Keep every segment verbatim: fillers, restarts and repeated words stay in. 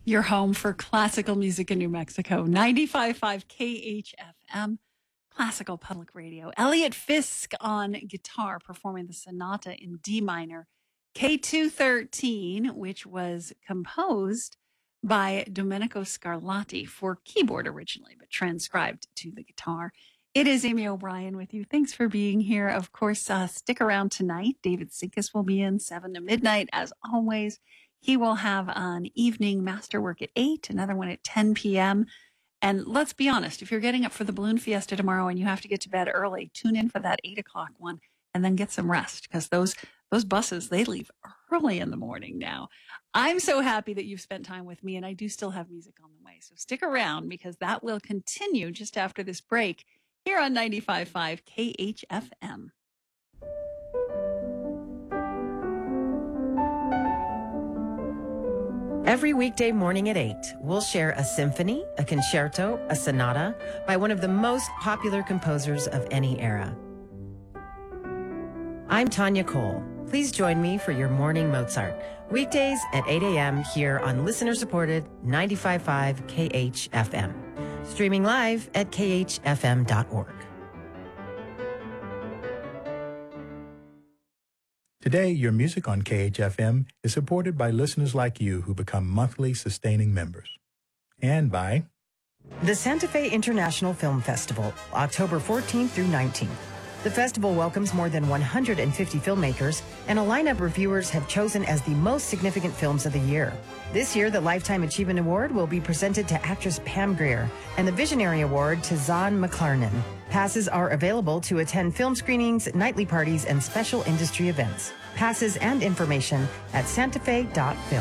Your home for classical music in New Mexico. ninety-five point five K H F M, Classical Public Radio. Elliot Fisk on guitar performing the sonata in D minor, K two thirteen, which was composed by Domenico Scarlatti for keyboard originally, but transcribed to the guitar. It is Amy O'Brien with you. Thanks for being here. Of course, uh, stick around tonight. David Sinkus will be in seven to midnight, as always. He will have an evening masterwork at eight, another one at ten p.m. And let's be honest, if you're getting up for the Balloon Fiesta tomorrow and you have to get to bed early, tune in for that eight o'clock one and then get some rest, because those those buses, they leave early in the morning now. I'm so happy that you've spent time with me, and I do still have music on the way. So stick around, because that will continue just after this break here on ninety-five point five K H F M. Every weekday morning at eight, we'll share a symphony, a concerto, a sonata by one of the most popular composers of any era. I'm Tanya Cole. Please join me for your morning Mozart. Weekdays at eight a.m. here on listener-supported ninety-five point five K H F M. Streaming live at K H F M dot org. Today, your music on K H F M is supported by listeners like you who become monthly sustaining members. And by the Santa Fe International Film Festival, October fourteenth through nineteenth. The festival welcomes more than one hundred fifty filmmakers, and a lineup reviewers have chosen as the most significant films of the year. This year, the Lifetime Achievement Award will be presented to actress Pam Grier and the Visionary Award to Zahn McClarnon. Passes are available to attend film screenings, nightly parties, and special industry events. Passes and information at santa fe dot film.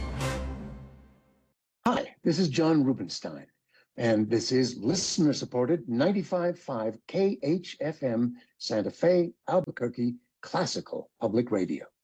Hi, this is John Rubenstein, and this is listener-supported ninety-five point five K H F M, Santa Fe, Albuquerque, Classical Public Radio.